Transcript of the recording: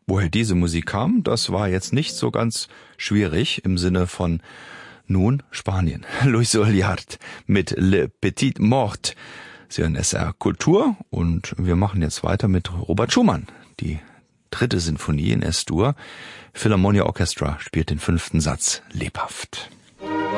Woher diese Musik kam, das war jetzt nicht so ganz schwierig im Sinne von nun Spanien. Luis Ullard mit Le Petit Mort. Sie hören SR Kultur und wir machen jetzt weiter mit Robert Schumann. Die 3. Sinfonie in S-Dur. Philharmonia Orchestra spielt den 5. Satz lebhaft.